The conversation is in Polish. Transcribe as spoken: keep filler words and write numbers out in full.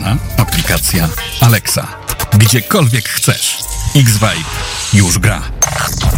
Nowa aplikacja Alexa. Gdziekolwiek chcesz. X-Vibe już gra.